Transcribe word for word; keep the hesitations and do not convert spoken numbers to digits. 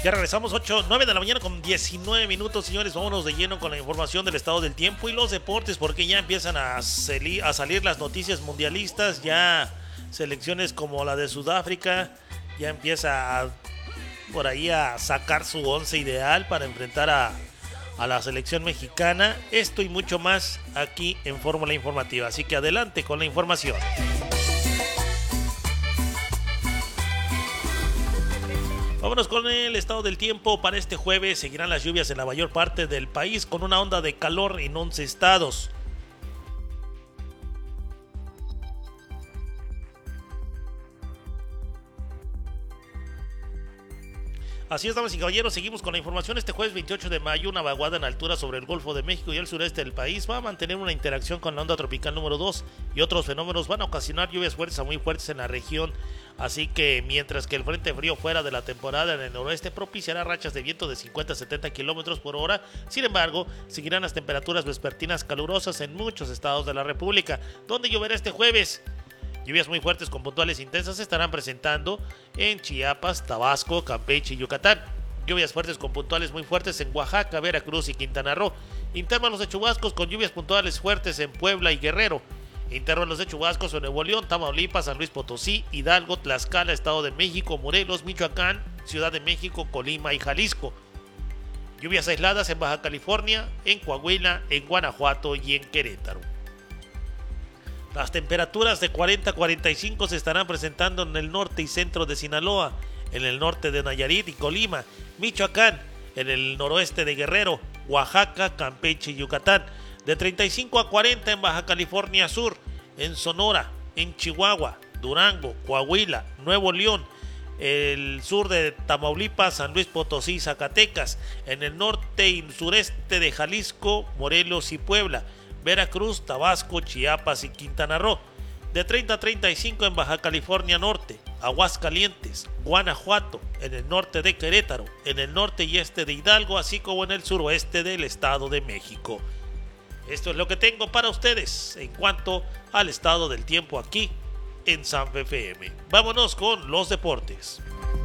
Ya regresamos, ocho, nueve de la mañana con diecinueve minutos, señores. Vámonos de lleno con la información del estado del tiempo y los deportes, porque ya empiezan a, salir, a salir las noticias mundialistas. Ya selecciones como la de Sudáfrica ya empieza a, por ahí a sacar su once ideal para enfrentar a, a la selección mexicana. Esto y mucho más aquí en Fórmula Informativa. Así que adelante con la información. Vámonos con el estado del tiempo para este jueves. Seguirán las lluvias en la mayor parte del país con una onda de calor en once estados. Así es, damas y caballeros, seguimos con la información. Este jueves veintiocho de mayo, una vaguada en altura sobre el Golfo de México y el sureste del país va a mantener una interacción con la onda tropical número dos y otros fenómenos van a ocasionar lluvias fuertes a muy fuertes en la región. Así que mientras que el frente frío fuera de la temporada en el noroeste propiciará rachas de viento de cincuenta a setenta kilómetros por hora, sin embargo, seguirán las temperaturas vespertinas calurosas en muchos estados de la República, donde lloverá este jueves. Lluvias muy fuertes con puntuales intensas se estarán presentando en Chiapas, Tabasco, Campeche y Yucatán. Lluvias fuertes con puntuales muy fuertes en Oaxaca, Veracruz y Quintana Roo. Intervalos de chubascos con lluvias puntuales fuertes en Puebla y Guerrero. Intervalos de chubascos en Nuevo León, Tamaulipas, San Luis Potosí, Hidalgo, Tlaxcala, Estado de México, Morelos, Michoacán, Ciudad de México, Colima y Jalisco. Lluvias aisladas en Baja California, en Coahuila, en Guanajuato y en Querétaro. Las temperaturas de cuarenta a cuarenta y cinco se estarán presentando en el norte y centro de Sinaloa, en el norte de Nayarit y Colima, Michoacán, en el noroeste de Guerrero, Oaxaca, Campeche y Yucatán. De treinta y cinco a cuarenta en Baja California Sur, en Sonora, en Chihuahua, Durango, Coahuila, Nuevo León, el sur de Tamaulipas, San Luis Potosí y Zacatecas, en el norte y sureste de Jalisco, Morelos y Puebla, Veracruz, Tabasco, Chiapas y Quintana Roo. De treinta a treinta y cinco en Baja California Norte, Aguascalientes, Guanajuato, en el norte de Querétaro, en el norte y este de Hidalgo, así como en el suroeste del Estado de México. Esto es lo que tengo para ustedes en cuanto al estado del tiempo aquí en San F M. Vámonos con los deportes.